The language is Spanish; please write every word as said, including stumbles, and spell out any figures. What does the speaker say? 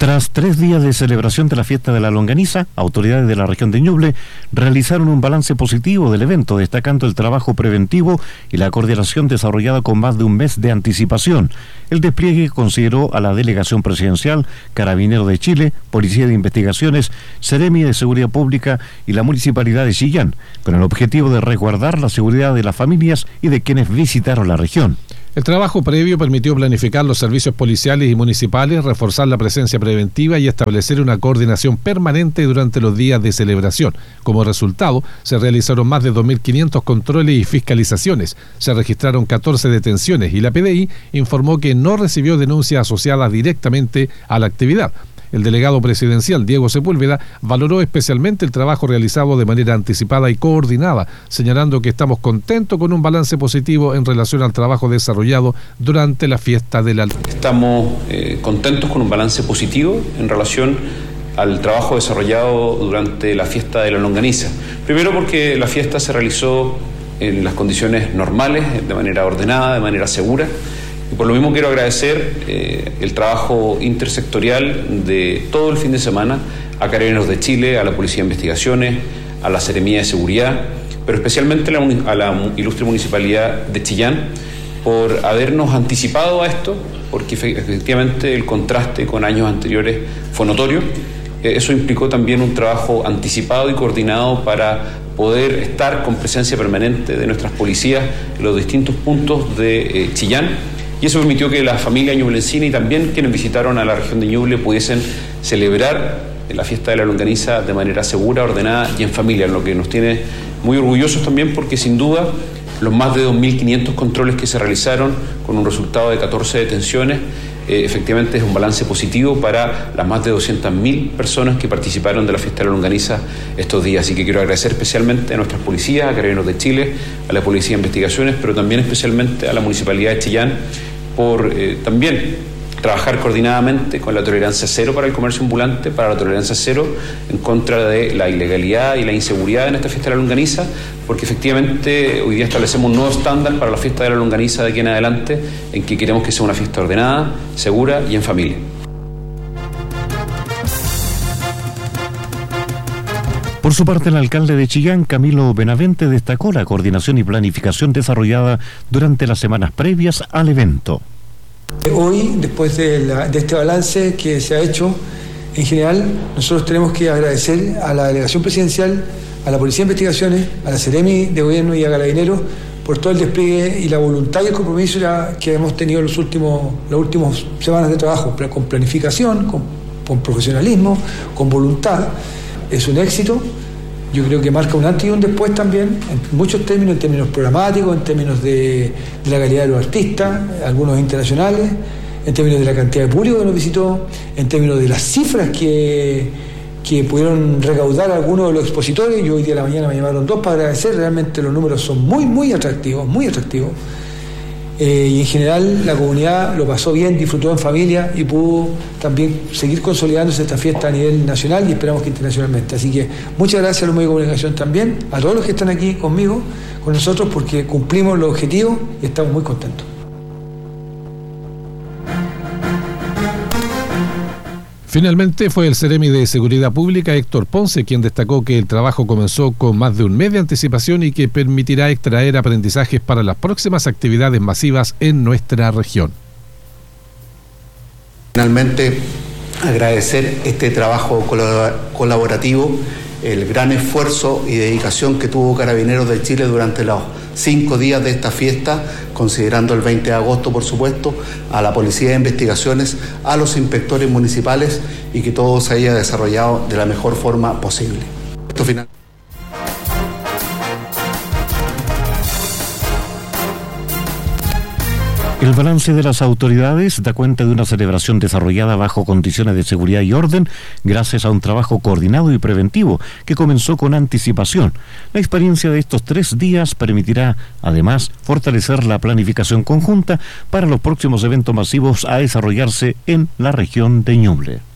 Tras tres días de celebración de la fiesta de la longaniza, autoridades de la región de Ñuble realizaron un balance positivo del evento, destacando el trabajo preventivo y la coordinación desarrollada con más de un mes de anticipación. El despliegue consideró a la Delegación Presidencial, Carabineros de Chile, Policía de Investigaciones, Seremi de Seguridad Pública y la Municipalidad de Chillán, con el objetivo de resguardar la seguridad de las familias y de quienes visitaron la región. El trabajo previo permitió planificar los servicios policiales y municipales, reforzar la presencia preventiva y establecer una coordinación permanente durante los días de celebración. Como resultado, se realizaron más de dos mil quinientos controles y fiscalizaciones, se registraron catorce detenciones y la P D I informó que no recibió denuncias asociadas directamente a la actividad. El delegado presidencial, Diego Sepúlveda, valoró especialmente el trabajo realizado de manera anticipada y coordinada, señalando que estamos contentos con un balance positivo en relación al trabajo desarrollado durante la fiesta de la... Estamos eh, contentos con un balance positivo en relación al trabajo desarrollado durante la fiesta de la longaniza. Primero porque la fiesta se realizó en las condiciones normales, de manera ordenada, de manera segura. Y por lo mismo quiero agradecer eh, el trabajo intersectorial de todo el fin de semana a Carabineros de Chile, a la Policía de Investigaciones, a la Seremía de Seguridad, pero especialmente a la, a la ilustre Municipalidad de Chillán por habernos anticipado a esto, porque efectivamente el contraste con años anteriores fue notorio. Eh, eso implicó también un trabajo anticipado y coordinado para poder estar con presencia permanente de nuestras policías en los distintos puntos de eh, Chillán. Y eso permitió que la familia ñublencina y también quienes visitaron a la región de Ñuble pudiesen celebrar la fiesta de la longaniza de manera segura, ordenada y en familia, lo que nos tiene muy orgullosos también porque sin duda los más de dos mil quinientos controles que se realizaron con un resultado de catorce detenciones, eh, efectivamente es un balance positivo para las más de doscientas mil personas que participaron de la fiesta de la longaniza estos días. Así que quiero agradecer especialmente a nuestras policías, a Carabineros de Chile, a la Policía de Investigaciones, pero también especialmente a la Municipalidad de Chillán por eh, también trabajar coordinadamente con la tolerancia cero para el comercio ambulante, para la tolerancia cero en contra de la ilegalidad y la inseguridad en esta fiesta de la longaniza, porque efectivamente hoy día establecemos un nuevo estándar para la fiesta de la longaniza de aquí en adelante, en que queremos que sea una fiesta ordenada, segura y en familia. Por su parte, el alcalde de Chillán, Camilo Benavente, destacó la coordinación y planificación desarrollada durante las semanas previas al evento. Hoy, después de, la, de este balance que se ha hecho, en general, nosotros tenemos que agradecer a la Delegación Presidencial, a la Policía de Investigaciones, a la Seremi de Gobierno y a Carabineros por todo el despliegue y la voluntad y el compromiso que hemos tenido en los últimos, las últimas semanas de trabajo, con planificación, con, con profesionalismo, con voluntad. Es un éxito. Yo creo que marca un antes y un después también, en muchos términos, en términos programáticos, en términos de, de la calidad de los artistas, algunos internacionales, en términos de la cantidad de público que nos visitó, en términos de las cifras que, que pudieron recaudar algunos de los expositores. Yo hoy día de la mañana me llamaron dos para agradecer, realmente los números son muy, muy atractivos, muy atractivos. Eh, y en general la comunidad lo pasó bien, disfrutó en familia y pudo también seguir consolidándose esta fiesta a nivel nacional y esperamos que internacionalmente. Así que muchas gracias a los medios de comunicación también, a todos los que están aquí conmigo, con nosotros, porque cumplimos los objetivos y estamos muy contentos. Finalmente fue el Seremi de Seguridad Pública, Héctor Ponce, quien destacó que el trabajo comenzó con más de un mes de anticipación y que permitirá extraer aprendizajes para las próximas actividades masivas en nuestra región. Finalmente, agradecer este trabajo colaborativo, el gran esfuerzo y dedicación que tuvo Carabineros de Chile durante los cinco días de esta fiesta, considerando el veinte de agosto, por supuesto, a la Policía de Investigaciones, a los inspectores municipales y que todo se haya desarrollado de la mejor forma posible. Esto final. El balance de las autoridades da cuenta de una celebración desarrollada bajo condiciones de seguridad y orden, gracias a un trabajo coordinado y preventivo que comenzó con anticipación. La experiencia de estos tres días permitirá, además, fortalecer la planificación conjunta para los próximos eventos masivos a desarrollarse en la región de Ñuble.